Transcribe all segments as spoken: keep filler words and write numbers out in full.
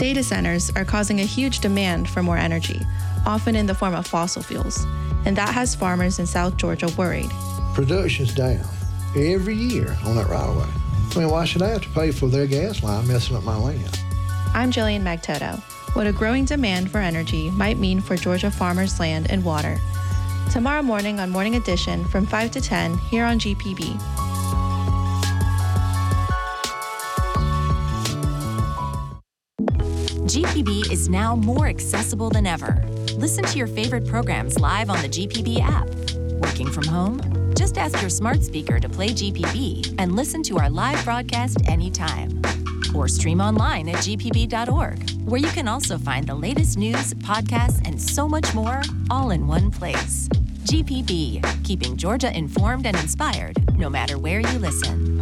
Data centers are causing a huge demand for more energy, often in the form of fossil fuels, and that has farmers in South Georgia worried. Production's down every year on that right-of-way. I mean, why should I have to pay for their gas line messing up my land? I'm Jillian Magtoto. What a growing demand for energy might mean for Georgia farmers' land and water. Tomorrow morning on Morning Edition from five to ten here on G P B. G P B is now more accessible than ever. Listen to your favorite programs live on the G P B app. Working from home? Just ask your smart speaker to play G P B and listen to our live broadcast anytime. Or stream online at g p b dot org, where you can also find the latest news, podcasts, and so much more, all in one place. G P B, keeping Georgia informed and inspired, no matter where you listen.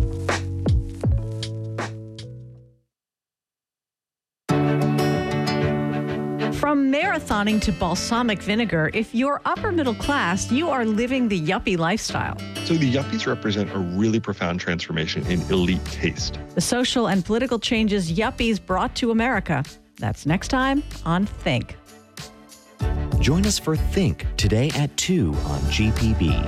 From marathoning to balsamic vinegar, if you're upper middle class, you are living the yuppie lifestyle. So the yuppies represent a really profound transformation in elite taste. The social and political changes yuppies brought to America. That's next time on Think. Join us for Think today at two on G P B.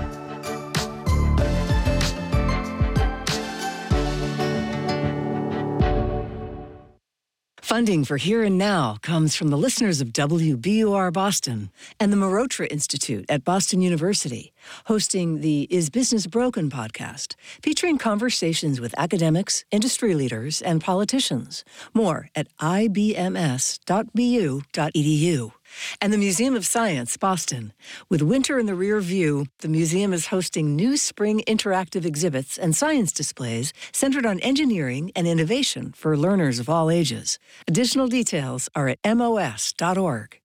Funding for Here and Now comes from the listeners of W B U R Boston and the Marotra Institute at Boston University, hosting the Is Business Broken podcast, featuring conversations with academics, industry leaders, and politicians. More at i b m s dot b u dot e d u. And the Museum of Science, Boston. With winter in the rear view, the museum is hosting new spring interactive exhibits and science displays centered on engineering and innovation for learners of all ages. Additional details are at m o s dot org.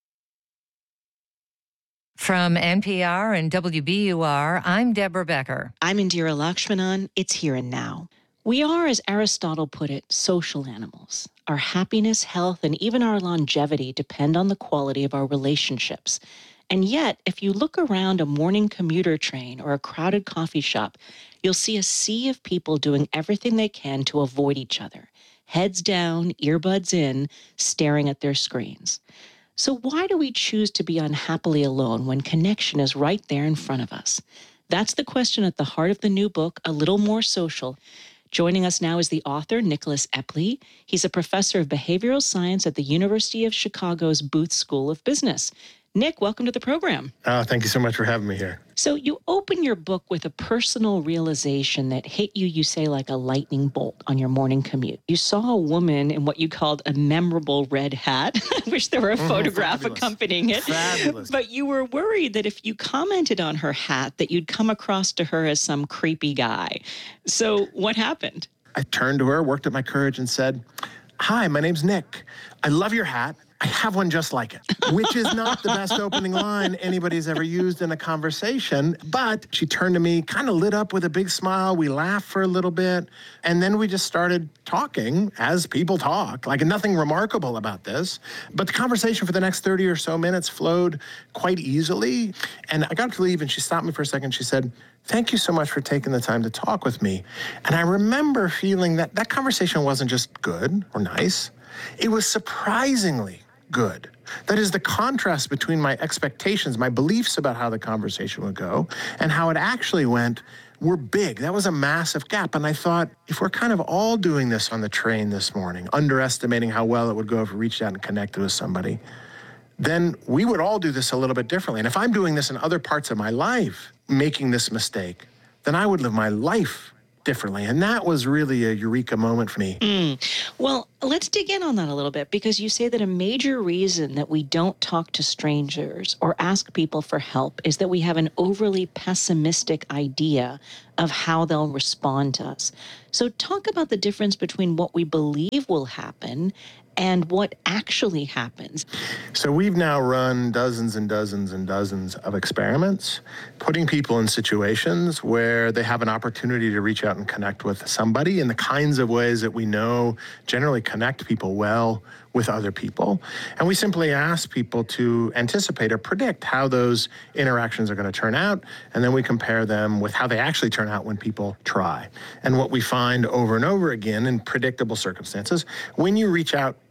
From N P R and W B U R, I'm Deborah Becker. I'm Indira Lakshmanan. It's Here and Now. We are, as Aristotle put it, social animals. Our happiness, health, and even our longevity depend on the quality of our relationships. And yet, if you look around a morning commuter train or a crowded coffee shop, you'll see a sea of people doing everything they can to avoid each other. Heads down, earbuds in, staring at their screens. So why do we choose to be unhappily alone when connection is right there in front of us? That's the question at the heart of the new book, A Little More Social. Joining us now is the author, Nicholas Epley. He's a professor of behavioral science at the University of Chicago's Booth School of Business. Nick, welcome to the program. Uh, thank you so much for having me here. So you open your book with a personal realization that hit you, you say, like a lightning bolt on your morning commute. You saw a woman in what you called a memorable red hat. I wish there were a photograph Fabulous. accompanying it. Fabulous. But you were worried that if you commented on her hat, that you'd come across to her as some creepy guy. So what happened? I turned to her, worked at my courage, and said, "Hi, my name's Nick. I love your hat. I have one just like it," which is not the best opening line anybody's ever used in a conversation. But she turned to me, kind of lit up with a big smile. We laughed for a little bit. And then we just started talking as people talk, like nothing remarkable about this. But the conversation for the next thirty or so minutes flowed quite easily. And I got to leave, and she stopped me for a second. She said, "Thank you so much for taking the time to talk with me." And I remember feeling that that conversation wasn't just good or nice. It was surprisingly good. That is, the contrast between my expectations, my beliefs about how the conversation would go, and how it actually went were big. That was a massive gap. And I thought, if we're kind of all doing this on the train this morning, underestimating how well it would go if we reached out and connected with somebody, then we would all do this a little bit differently. And if I'm doing this in other parts of my life, making this mistake, then I would live my life differently. And that was really a eureka moment for me. Mm. Well, let's dig in on that a little bit, because you say that a major reason that we don't talk to strangers or ask people for help is that we have an overly pessimistic idea of how they'll respond to us. So talk about the difference between what we believe will happen and what actually happens. So we've now run dozens and dozens and dozens of experiments, putting people in situations where they have an opportunity to reach out and connect with somebody in the kinds of ways that we know generally connect people well with other people. And we simply ask people to anticipate or predict how those interactions are going to turn out, and then we compare them with how they actually turn out when people try. And what we find over and over again in predictable circumstances, when you reach out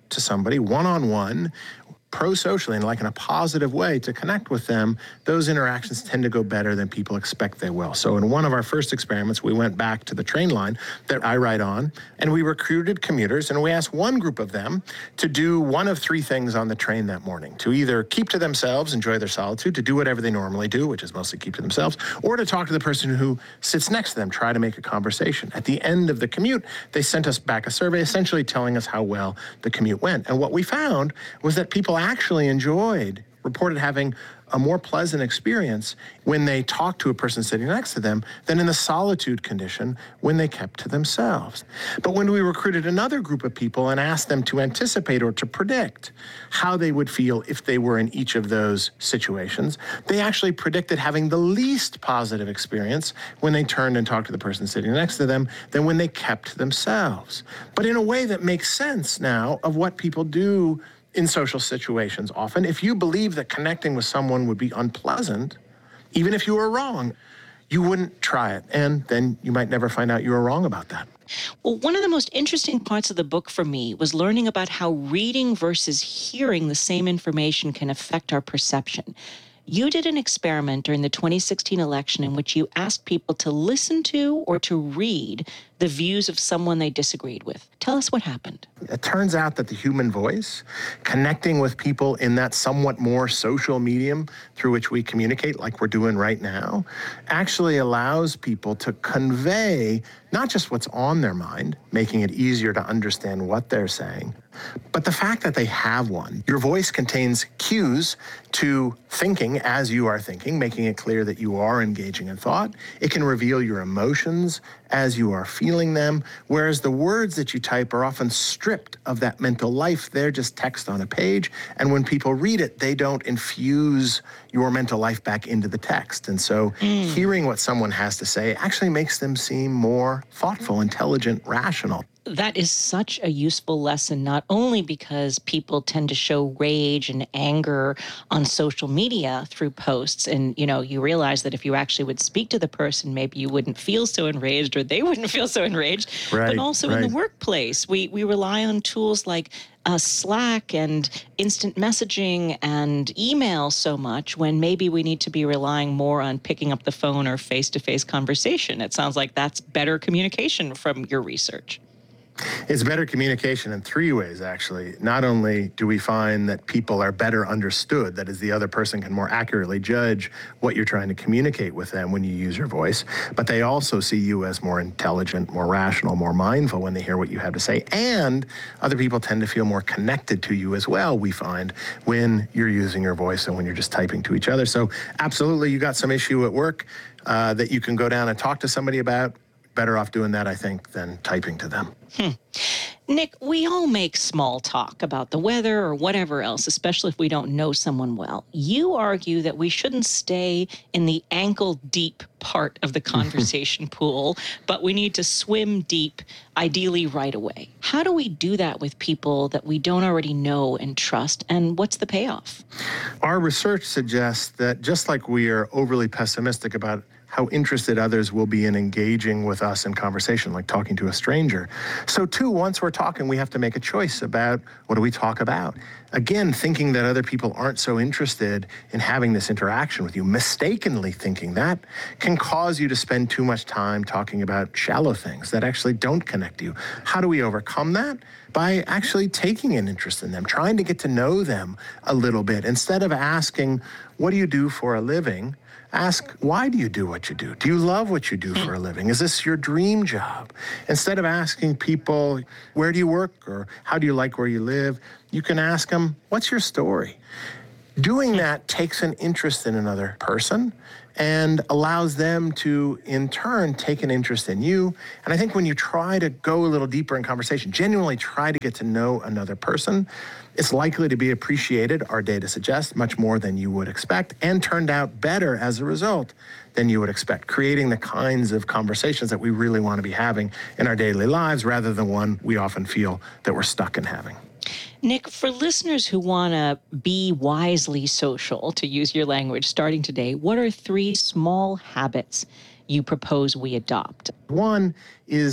to somebody one-on-one, pro-socially, and like in a positive way to connect with them, those interactions tend to go better than people expect they will. So in one of our first experiments, we went back to the train line that I ride on, and we recruited commuters, and we asked one group of them to do one of three things on the train that morning: to either keep to themselves, enjoy their solitude, to do whatever they normally do, which is mostly keep to themselves, or to talk to the person who sits next to them, try to make a conversation. At the end of the commute, they sent us back a survey essentially telling us how well the commute went. And what we found was that people actually enjoyed, reported having a more pleasant experience when they talked to a person sitting next to them than in the solitude condition when they kept to themselves. But when we recruited another group of people and asked them to anticipate or to predict how they would feel if they were in each of those situations, they actually predicted having the least positive experience when they turned and talked to the person sitting next to them than when they kept to themselves. But in a way that makes sense now of what people do in social situations often. If you believe that connecting with someone would be unpleasant, even if you were wrong, you wouldn't try it. And then you might never find out you were wrong about that. Well, one of the most interesting parts of the book for me was learning about how reading versus hearing the same information can affect our perception. You did an experiment during the twenty sixteen election in which you asked people to listen to or to read the views of someone they disagreed with. Tell us what happened. It turns out that the human voice, connecting with people in that somewhat more social medium through which we communicate, like we're doing right now, actually allows people to convey not just what's on their mind, making it easier to understand what they're saying, but the fact that they have one. Your voice contains cues to thinking as you are thinking, making it clear that you are engaging in thought. It can reveal your emotions as you are feeling them, whereas the words that you type are often stripped of that mental life. They're just text on a page, and when people read it, they don't infuse your mental life back into the text. And so mm. hearing what someone has to say actually makes them seem more thoughtful, intelligent, rational. That is such a useful lesson, not only because people tend to show rage and anger on social media through posts, and, you know, you realize that if you actually would speak to the person, maybe you wouldn't feel so enraged or they wouldn't feel so enraged, right, but also right. in the workplace. We, we rely on tools like uh, Slack and instant messaging and email so much when maybe we need to be relying more on picking up the phone or face-to-face conversation. It sounds like that's better communication from your research. It's better communication in three ways, actually. Not only do we find that people are better understood, that is, the other person can more accurately judge what you're trying to communicate with them when you use your voice, but they also see you as more intelligent, more rational, more mindful when they hear what you have to say. And other people tend to feel more connected to you as well, we find, when you're using your voice and when you're just typing to each other. So absolutely, you got some issue at work uh, that you can go down and talk to somebody about. Better off doing that, I think, than typing to them. Hmm. Nick, we all make small talk about the weather or whatever else, especially if we don't know someone well. You argue that we shouldn't stay in the ankle-deep part of the conversation pool, but we need to swim deep, ideally right away. How do we do that with people that we don't already know and trust, and what's the payoff? Our research suggests that just like we are overly pessimistic about how interested others will be in engaging with us in conversation, like talking to a stranger. So too, once we're talking, we have to make a choice about what do we talk about. Again, thinking that other people aren't so interested in having this interaction with you, mistakenly thinking that, can cause you to spend too much time talking about shallow things that actually don't connect you. How do we overcome that? By actually taking an interest in them, trying to get to know them a little bit. Instead of asking, what do you do for a living? Ask, why do you do what you do? Do you love what you do for a living? Is this your dream job? Instead of asking people, where do you work or how do you like where you live? You can ask them, what's your story? Doing that takes an interest in another person and allows them to, in turn, take an interest in you. And I think when you try to go a little deeper in conversation, genuinely try to get to know another person, it's likely to be appreciated, our data suggests, much more than you would expect, and turned out better as a result than you would expect, creating the kinds of conversations that we really want to be having in our daily lives rather than one we often feel that we're stuck in having. Nick, for listeners who want to be wisely social, to use your language, starting today, what are three small habits you propose we adopt? One is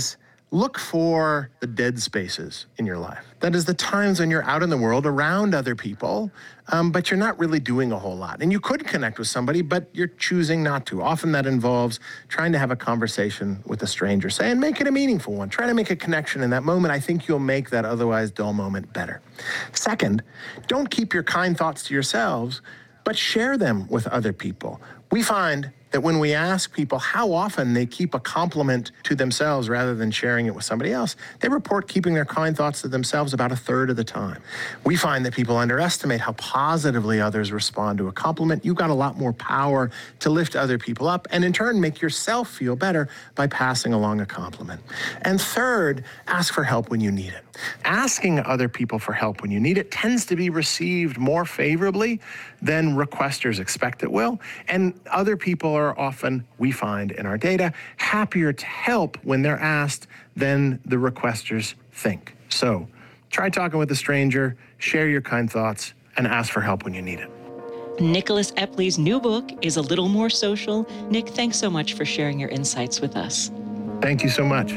look for the dead spaces in your life. That is the times when you're out in the world around other people, um, but you're not really doing a whole lot. And you could connect with somebody, but you're choosing not to. Often that involves trying to have a conversation with a stranger, say, and make it a meaningful one. Try to make a connection in that moment. I think you'll make that otherwise dull moment better. Second, don't keep your kind thoughts to yourselves, but share them with other people. We find that when we ask people how often they keep a compliment to themselves rather than sharing it with somebody else, they report keeping their kind thoughts to themselves about a third of the time. We find that people underestimate how positively others respond to a compliment. You've got a lot more power to lift other people up and in turn make yourself feel better by passing along a compliment. And third, ask for help when you need it. Asking other people for help when you need it tends to be received more favorably than requesters expect it will. And other people are often, we find in our data, happier to help when they're asked than the requesters think. So try talking with a stranger, share your kind thoughts, and ask for help when you need it. Nicholas Epley's new book is A Little More Social. Nick, thanks so much for sharing your insights with us. Thank you so much.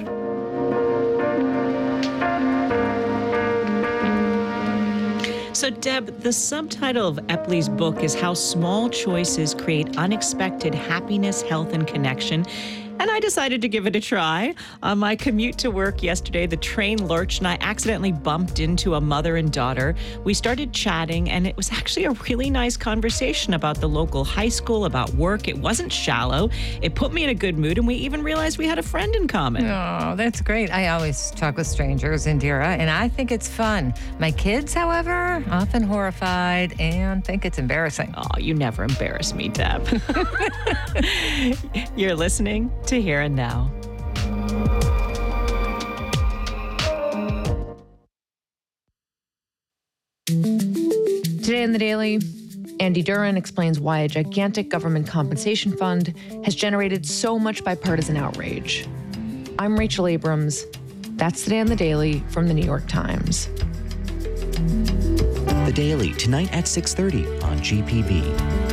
So, Deb, the subtitle of Epley's book is How Small Choices Create Unexpected Happiness, Health, and Connection. And I decided to give it a try. On my commute to work yesterday, the train lurched and I accidentally bumped into a mother and daughter. We started chatting and it was actually a really nice conversation about the local high school, about work. It wasn't shallow. It put me in a good mood and we even realized we had a friend in common. Oh, that's great. I always talk with strangers, Indira, and I think it's fun. My kids, however, often horrified and think it's embarrassing. Oh, you never embarrass me, Deb. You're listening to Here and Now. Today in the Daily, Andy Duran explains why a gigantic government compensation fund has generated so much bipartisan outrage. I'm Rachel Abrams. That's Today in the Daily from the New York Times. The Daily, tonight at six thirty on G P B.